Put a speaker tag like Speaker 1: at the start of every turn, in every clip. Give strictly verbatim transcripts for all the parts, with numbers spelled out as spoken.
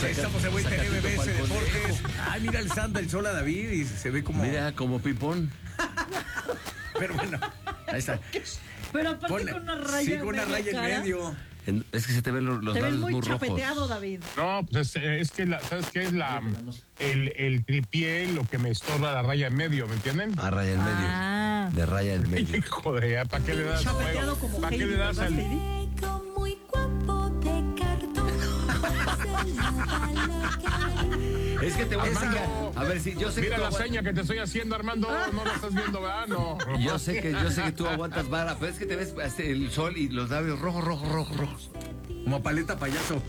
Speaker 1: Estamos de vuelta en M B S Deportes. Ay, mira, el anda el sol a David y se ve como...
Speaker 2: Mira, como pipón.
Speaker 1: Pero bueno, ahí está.
Speaker 3: Pero aparte
Speaker 1: Ponle,
Speaker 3: con una raya
Speaker 1: sí, con una raya en medio.
Speaker 2: En, es que se te ven los, los
Speaker 3: te ves
Speaker 2: labios
Speaker 3: muy
Speaker 2: muy rojos.
Speaker 3: chapeteado, David.
Speaker 4: No, pues es, es que, la, ¿sabes qué es la el, el tripié lo que me estorba la raya en medio, ¿me entienden?
Speaker 2: Ah, raya en medio.
Speaker 3: Ah.
Speaker 2: De raya en medio.
Speaker 4: Joder, ¿para qué le das
Speaker 3: Chapeteado
Speaker 4: juego?
Speaker 3: como
Speaker 4: ¿Para qué
Speaker 3: Heidi,
Speaker 4: le das
Speaker 3: ¿verdad,
Speaker 4: al...?
Speaker 3: Heidi?
Speaker 5: Muy guapo de cartón.
Speaker 2: Es que te voy a decir,
Speaker 4: Armando,
Speaker 2: a ver si yo sé
Speaker 4: Mira
Speaker 2: que tú
Speaker 4: la
Speaker 2: aguantas-
Speaker 4: seña que te estoy haciendo, Armando, no la estás viendo, ¿verdad? No.
Speaker 2: Yo sé que yo sé que tú aguantas vara, pero es que te ves este, el sol y los labios rojos, rojos, rojos, rojos.
Speaker 1: Como paleta payaso.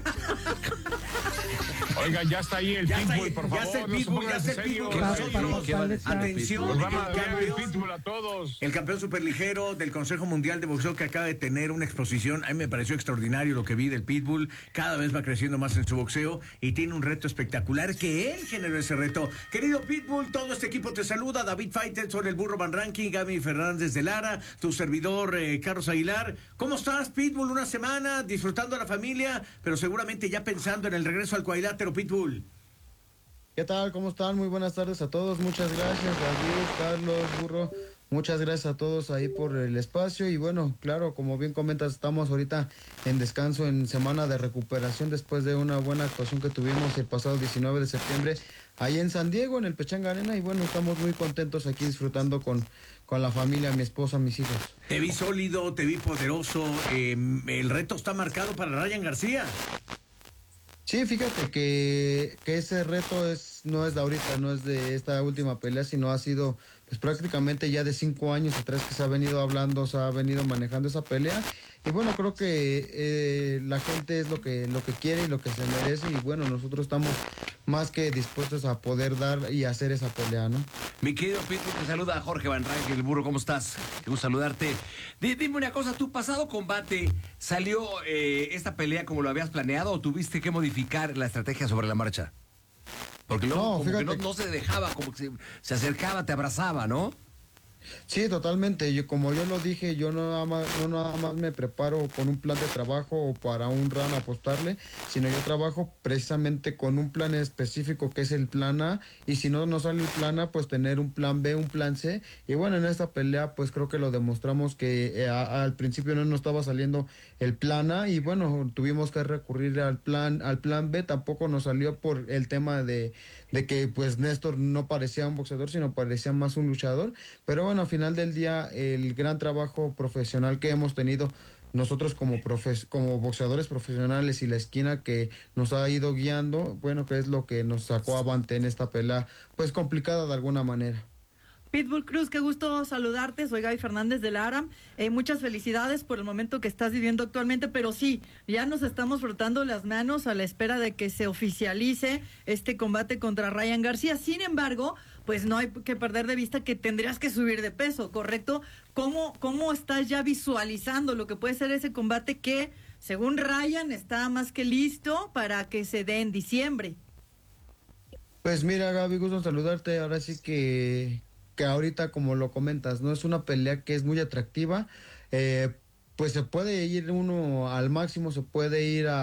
Speaker 4: Oiga, ya está ahí el
Speaker 1: Ya está
Speaker 4: pitbull,
Speaker 1: ahí,
Speaker 4: por
Speaker 1: ya
Speaker 4: favor,
Speaker 1: está el
Speaker 4: no se
Speaker 1: pitbull,
Speaker 4: pongan
Speaker 1: ya está el
Speaker 4: serios.
Speaker 1: pitbull.
Speaker 2: ¿Qué va a
Speaker 1: Pasó
Speaker 2: decir?
Speaker 1: para
Speaker 2: ¿Qué va a
Speaker 1: todos.
Speaker 2: decir el
Speaker 1: Atención,
Speaker 4: Nos
Speaker 2: pitbull?
Speaker 4: vamos a
Speaker 1: el
Speaker 4: ver el
Speaker 1: campeón,
Speaker 4: pitbull a todos.
Speaker 1: el campeón superligero del Consejo Mundial de Boxeo que acaba de tener una exposición. A mí me pareció extraordinario lo que vi del pitbull. Cada vez va creciendo más en su boxeo y tiene un reto espectacular que él generó ese reto. Querido pitbull, todo este equipo te saluda. David Faitelson, el burro Van Ranking, Gaby Fernández de Lara, tu servidor eh, Carlos Aguilar. ¿Cómo estás, pitbull? Una semana disfrutando a la familia, pero seguramente ya pensando en el regreso al cuadrilátero, pitbull.
Speaker 6: ¿Qué tal? ¿Cómo están? Muy buenas tardes a todos. Muchas gracias, David, Carlos, Burro. Muchas gracias a todos ahí por el espacio. Y bueno, claro, como bien comentas, estamos ahorita en descanso, en semana de recuperación después de una buena actuación que tuvimos el pasado diecinueve de septiembre ahí en San Diego, en el Pechanga Arena. Y bueno, estamos muy contentos aquí disfrutando con, con la familia, mi esposa, mis hijos.
Speaker 1: Te vi sólido, te vi poderoso. Eh, el reto está marcado para Ryan García.
Speaker 6: Sí, fíjate que, que ese reto es no es de ahorita, no es de esta última pelea, sino ha sido pues prácticamente ya de cinco años atrás que se ha venido hablando, se ha venido manejando esa pelea. Y bueno, creo que eh, la gente es lo que, lo que quiere y lo que se merece. Y bueno, nosotros estamos más que dispuestos a poder dar y hacer esa pelea, ¿no?
Speaker 2: Mi querido Pitbull, te saluda Jorge Van Ranking, el burro, ¿cómo estás? Qué gusto saludarte. D- dime una cosa, ¿tu pasado combate salió eh, esta pelea como lo habías planeado o tuviste que modificar la estrategia sobre la marcha? Porque luego
Speaker 6: No,
Speaker 2: como que
Speaker 6: fíjate
Speaker 2: no,
Speaker 6: que-
Speaker 2: no se dejaba, como que se, se acercaba, te abrazaba, ¿no?
Speaker 6: Sí, totalmente. Yo, como yo lo dije, yo no nada más, no nada más me preparo con un plan de trabajo o para un run apostarle, sino yo trabajo precisamente con un plan específico que es el plan A, y si no no sale el plan A, pues tener un plan B, un plan C. Y bueno, en esta pelea pues creo que lo demostramos que eh, a, al principio no nos estaba saliendo el plan A y bueno, tuvimos que recurrir al plan al plan B. Tampoco nos salió por el tema de, de que pues Néstor no parecía un boxeador, sino parecía más un luchador. Pero bueno, al final del día, el gran trabajo profesional que hemos tenido nosotros como profe como boxeadores profesionales y la esquina que nos ha ido guiando, bueno, que es lo que nos sacó avante en esta pelea, pues complicada de alguna manera.
Speaker 3: Pitbull Cruz, qué gusto saludarte, soy Gaby Fernández de Lara, eh, muchas felicidades por el momento que estás viviendo actualmente, pero sí, ya nos estamos frotando las manos a la espera de que se oficialice este combate contra Ryan García. Sin embargo, pues no hay que perder de vista que tendrías que subir de peso, ¿correcto? ¿Cómo, cómo estás ya visualizando lo que puede ser ese combate que, según Ryan, está más que listo para que se dé en diciembre?
Speaker 6: Pues mira, Gaby, gusto en saludarte. Ahora sí que, que ahorita, como lo comentas, no es una pelea que es muy atractiva. Eh, pues se puede ir uno al máximo, se puede ir a